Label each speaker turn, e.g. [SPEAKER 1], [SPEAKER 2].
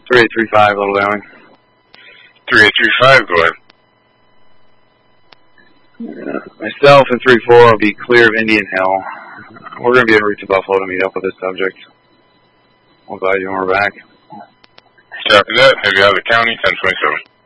[SPEAKER 1] 3835, Little Dowling.
[SPEAKER 2] 3835, go ahead.
[SPEAKER 1] Myself and 3-4 will be clear of Indian Hill. We're going to be en route to Buffalo to meet up with this subject. We'll glad you when we're back.
[SPEAKER 2] Copy that. Have you out of the county, 1027.